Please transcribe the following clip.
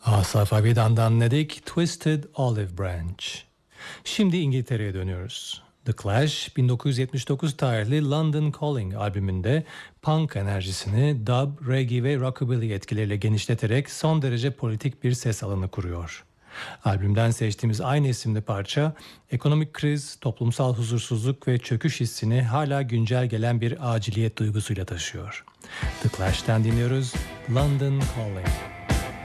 Asaf Avidan'dan dinledik Twisted Olive Branch. Şimdi İngiltere'ye dönüyoruz. The Clash 1979 tarihli London Calling albümünde punk enerjisini dub, reggae ve rockabilly etkileriyle genişleterek son derece politik bir ses alanı kuruyor. Albümden seçtiğimiz aynı isimli parça, ekonomik kriz, toplumsal huzursuzluk ve çöküş hissini hala güncel gelen bir aciliyet duygusuyla taşıyor. The Clash'ten dinliyoruz London Calling.